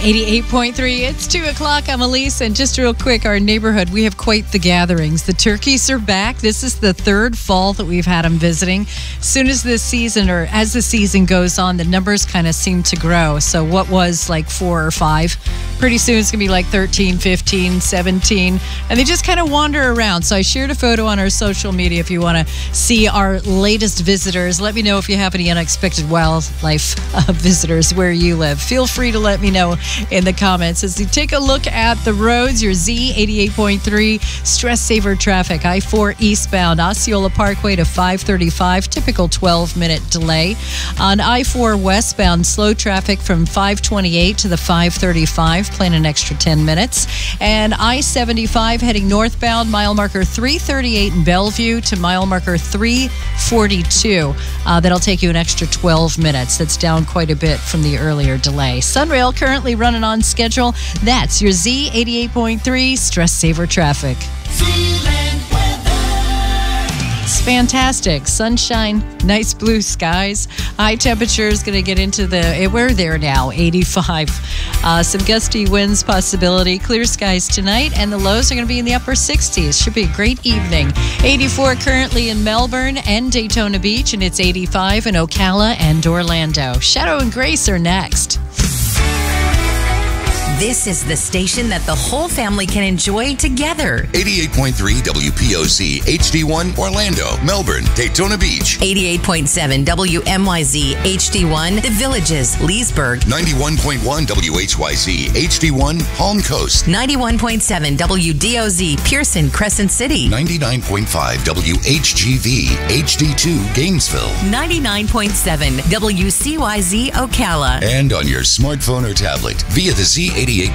88.3, it's 2 o'clock. I'm Elise, and just real quick, our neighborhood, we have quite the gatherings. The turkeys are back. This is the third fall that we've had them visiting. As soon as this season, or as the season goes on, the numbers kind of seem to grow. So what was like 4 or 5, pretty soon it's going to be like 13, 15, 17, and they just kind of wander around. So I shared a photo on our social media if you want to see our latest visitors. Let me know if you have any unexpected wildlife visitors where you live. Feel free to let me know in the comments. As you take a look at the roads, your Z88.3 stress saver traffic, I-4 eastbound, Osceola Parkway to 535, typical 12-minute delay. On I-4 westbound, slow traffic from 528 to the 535, plan an extra 10 minutes. And I-75 heading northbound, mile marker 338 in Bellevue to mile marker 342. That'll take you an extra 12 minutes. That's down quite a bit from the earlier delay. Sunrail currently running on schedule. That's your Z88.3 stress saver traffic. It's fantastic. Sunshine, nice blue skies. High temperature is going to get into we're there now, 85. Some gusty winds possibility. Clear skies tonight, and the lows are going to be in the upper 60s. Should be a great evening. 84 currently in Melbourne and Daytona Beach, and it's 85 in Ocala and Orlando. Shadow and Grace are next. This is the station that the whole family can enjoy together. 88.3 WPOC HD1 Orlando, Melbourne, Daytona Beach. 88.7 WMYZ HD1 The Villages, Leesburg. 91.1 WHYZ HD1 Palm Coast. 91.7 WDOZ Pearson, Crescent City. 99.5 WHGV HD2 Gainesville. 99.7 WCYZ Ocala. And on your smartphone or tablet via the Z88